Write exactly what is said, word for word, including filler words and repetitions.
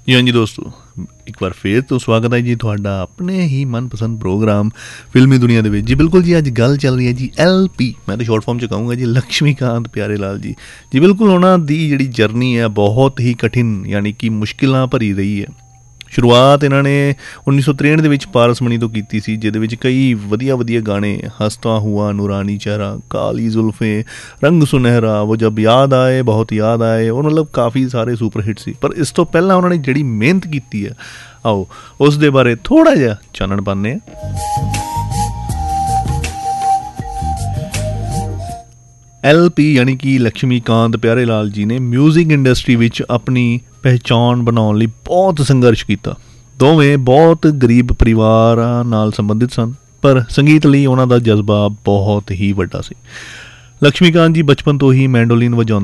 ਜੀ ਹਾਂਜੀ ਦੋਸਤੋ, ਇੱਕ ਵਾਰ ਫਿਰ ਤੋਂ ਸਵਾਗਤ ਹੈ ਜੀ ਤੁਹਾਡਾ ਆਪਣੇ ਹੀ ਮਨਪਸੰਦ ਪ੍ਰੋਗਰਾਮ ਫਿਲਮੀ ਦੁਨੀਆ ਦੇ ਵਿੱਚ। ਜੀ ਬਿਲਕੁਲ ਜੀ, ਅੱਜ ਗੱਲ ਚੱਲ ਰਹੀ ਹੈ ਜੀ ਐਲ ਪੀ, ਮੈਂ ਤਾਂ ਸ਼ਾਰਟ ਫਾਰਮ 'ਚ ਕਹੂੰਗਾ ਜੀ, ਲਕਸ਼ਮੀਕਾਂਤ ਪਿਆਰੇ ਲਾਲ ਜੀ। ਜੀ ਬਿਲਕੁਲ, ਉਹਨਾਂ ਦੀ ਜਿਹੜੀ ਜਰਨੀ ਹੈ ਬਹੁਤ ਹੀ ਕਠਿਨ ਯਾਨੀ ਕਿ ਮੁਸ਼ਕਿਲਾਂ ਭਰੀ ਰਹੀ ਹੈ। ਸ਼ੁਰੂਆਤ ਇਹਨਾਂ ਨੇ ਉੱਨੀ ਸੌ ਤ੍ਰੇਹਠ ਦੇ ਵਿੱਚ ਪਾਰਸਮਣੀ ਤੋਂ ਕੀਤੀ ਸੀ, ਜਿਹਦੇ ਵਿੱਚ ਕਈ ਵਧੀਆ ਵਧੀਆ ਗਾਣੇ, ਹਸਤਾ ਹੁਆ, ਨੂਰਾਨੀ ਚਿਹਰਾ, ਕਾਲੀ ਜ਼ੁਲਫੇ, ਰੰਗ ਸੁਨਹਿਰਾ, ਉਹ ਜਬ ਯਾਦ ਆਏ, ਬਹੁਤ ਯਾਦ ਆਏ, ਉਹ ਮਤਲਬ ਕਾਫੀ ਸਾਰੇ ਸੁਪਰ ਹਿੱਟ ਸੀ। ਪਰ ਇਸ ਤੋਂ ਪਹਿਲਾਂ ਉਹਨਾਂ ਨੇ ਜਿਹੜੀ ਮਿਹਨਤ ਕੀਤੀ ਹੈ, ਆਓ ਉਸ ਦੇ ਬਾਰੇ ਥੋੜ੍ਹਾ ਜਿਹਾ ਚਾਨਣ ਪਾਉਂਦੇ ਹਾਂ। ਐਲ ਪੀ ਯਾਨੀ ਕਿ ਲਕਸ਼ਮੀਕਾਂਤ ਪਿਆਰੇ ਲਾਲ ਜੀ ਨੇ ਮਿਊਜ਼ਿਕ ਇੰਡਸਟਰੀ ਵਿੱਚ ਆਪਣੀ ਪਹਿਚਾਣ ਬਣਾਉਣ ਲਈ ਬਹੁਤ ਸੰਘਰਸ਼ ਕੀਤਾ। ਦੋਵੇਂ ਬਹੁਤ ਗਰੀਬ ਪਰਿਵਾਰਾਂ ਨਾਲ ਸੰਬੰਧਿਤ ਸਨ, ਪਰ ਸੰਗੀਤ ਲਈ ਉਹਨਾਂ ਦਾ ਜਜ਼ਬਾ ਬਹੁਤ ਹੀ ਵੱਡਾ ਸੀ। ਲਕਸ਼ਮੀਕਾਂਤ ਜੀ ਬਚਪਨ ਤੋਂ ਹੀ ਮੈਂਡੋਲਿਨ ਵਜਾਉਂਦੇ